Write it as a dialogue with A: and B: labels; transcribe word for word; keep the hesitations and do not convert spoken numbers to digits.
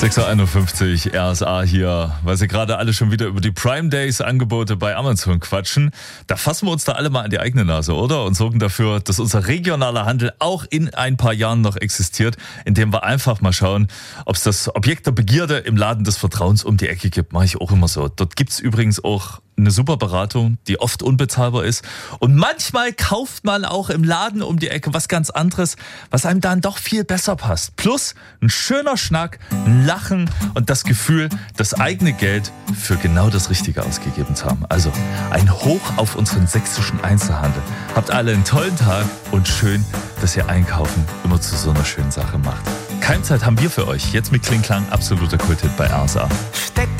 A: sechs Uhr einundfünfzig, R S A hier, weil sie gerade alle schon wieder über die Prime Days Angebote bei Amazon quatschen. Da fassen wir uns da alle mal an die eigene Nase, oder? Und sorgen dafür, dass unser regionaler Handel auch in ein paar Jahren noch existiert, indem wir einfach mal schauen, ob es das Objekt der Begierde im Laden des Vertrauens um die Ecke gibt. Mache ich auch immer so. Dort gibt's übrigens auch eine super Beratung, die oft unbezahlbar ist. Und manchmal kauft man auch im Laden um die Ecke was ganz anderes, was einem dann doch viel besser passt. Plus ein schöner Schnack, ein Lachen und das Gefühl, das eigene Geld für genau das Richtige ausgegeben zu haben. Also ein Hoch auf unseren sächsischen Einzelhandel. Habt alle einen tollen Tag und schön, dass ihr Einkaufen immer zu so einer schönen Sache macht. Keimzeit haben wir für euch. Jetzt mit Kling Klang, absoluter Kulthit bei R S A.
B: Steckt